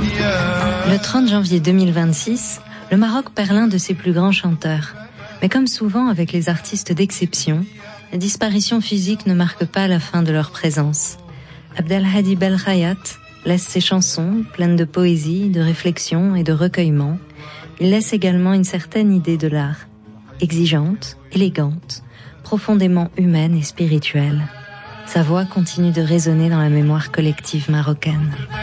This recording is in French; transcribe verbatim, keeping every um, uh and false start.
Le trente janvier deux mille vingt-six, le Maroc perd l'un de ses plus grands chanteurs. Mais comme souvent avec les artistes d'exception, la disparition physique ne marque pas la fin de leur présence. Abdelhadi Belkhayat laisse ses chansons pleines de poésie, de réflexion et de recueillement. Il laisse également une certaine idée de l'art, exigeante, élégante, profondément humaine et spirituelle. Sa voix continue de résonner dans la mémoire collective marocaine.